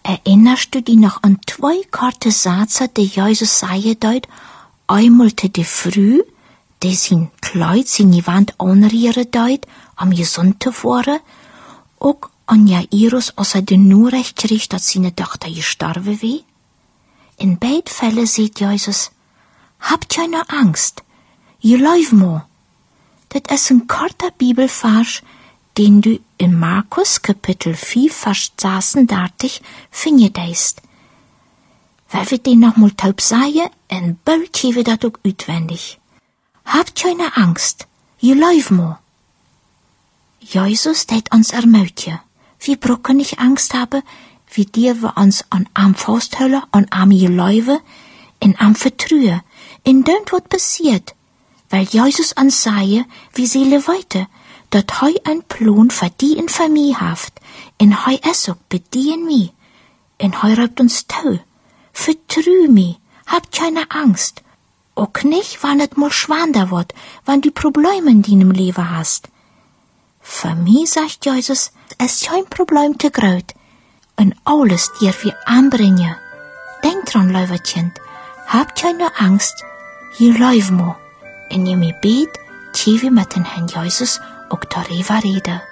Erinnerst du dich noch an 2 korte Sätze, die Jesus sagen dort? Einmal zu der Früh, die sein Kleid, seine Wand anrühren dort, am gesund zu werden, auch an Jairus, als er den Nachricht kriegt, dass seine Tochter gestorben war. In beiden Fällen sieht Jesus, habt keine Angst, glaub mir. Das ist ein korter Bibelvers, den du in Markus Kapitel 4, Vers 36 findest. Weil wir den nochmal taub sagen, en bald geven wir das auch auswendig. Habt keine Angst, glaub mir. Jesus tät uns ermutigen. Wir brauchen nicht Angst haben, wie dir wir uns an am festhüllen, an am glauben, in am vertrauen. In dem wat passiert, weil Jesus uns sagt, wie seele weiter, dat hei ein Plan für die und für mich haft, in hei es auch bei die und mich, in hei reibt uns tau. Vertrau mich, habt keine Angst, auch nicht, wann et mal schwander wird, wann du Probleme in deinem Leben hast. Für mich, sagt Jesus, es kein Problem zu groß, und alles dir wir anbringen. Denk dran, Leuwertchen, habt keine Angst, hier läuft mir. In je mir bet, wir mit den Herrn Jesus auch darüber reden.